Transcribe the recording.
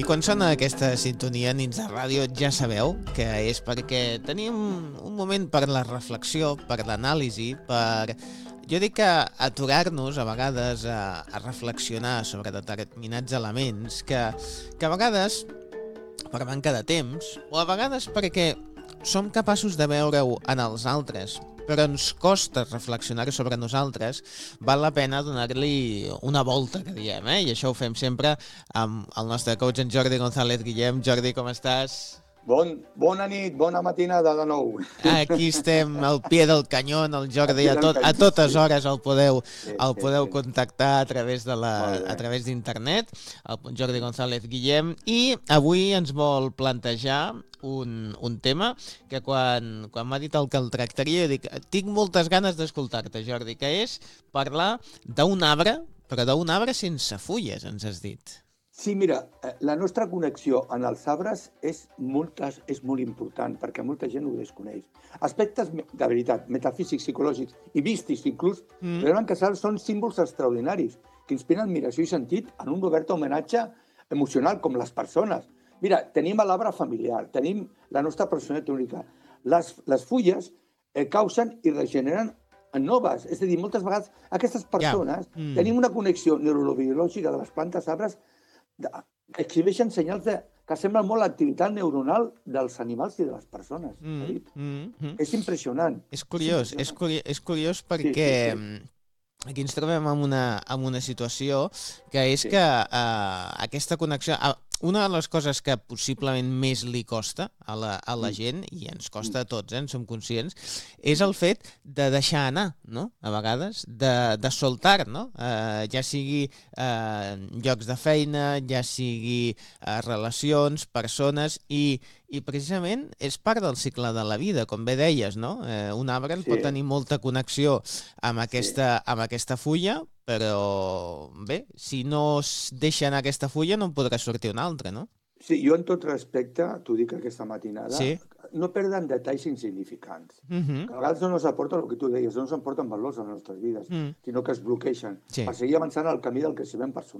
quan sona aquesta sintonia Nits de Ràdio ja sabeu que és perquè tenim un moment per la reflexió, per l'anàlisi, per, jo dic que aturar-nos a vegades a reflexionar sobre determinats elements que a vegades per manca de temps o a vegades perquè som capaços de veure-ho en els altres però ens costa reflexionar sobre nosaltres, val la pena donar-li una volta, que diem, i això ho fem sempre amb el nostre coach, en Jordi González Guillem. Jordi, com estàs? Bona nit, bona matinada de nou. Aquí estem al pie del canyó, el Jordi, a totes hores el podeu contactar a través d'internet, el Jordi González Guillem, i avui ens vol plantejar un tema que quan m'ha dit el que el tractaria, jo dic, tinc moltes ganes d'escoltar-te, Jordi, que és parlar d'un arbre, però d'un arbre sense fulles, ens has dit. Sí, mira, la nostra connexió en els arbres és molt important, perquè molta gent ho desconeix. Aspectes, de veritat, metafísics, psicològics i místics, inclús, veuen que són símbols extraordinaris, que inspiren admiració i sentit en un obert homenatge emocional, com les persones. Mira, tenim l'arbre familiar, tenim la nostra personalitat única. Les fulles causen i regeneren noves. És a dir, moltes vegades aquestes persones tenim una connexió neurobiològica de les plantes arbres exhibeixen senyals que semblen molt l'activitat neuronal dels animals i de les persones. És impressionant. És curiós perquè aquí ens trobem en una situació que és que aquesta connexió... Una de les coses que possiblement més li costa a la gent, i ens costa a tots, en som conscients, és el fet de deixar anar, no? A vegades, de soltar, no? Ja sigui llocs de feina, ja sigui relacions, persones, i precisament és part del cicle de la vida, com bé deies, no? Un arbre pot tenir molta connexió amb aquesta fulla, però bé, si no es deixa anar aquesta fulla no en podrà sortir una altra, no? Sí, jo en tot respecte, t'ho dic aquesta matinada, no perden detalls insignificants. Que a vegades no ens aporten el que tu deies, no ens aporten valors a les nostres vides, sinó que es bloqueixen per seguir avançant al camí del creixement personal.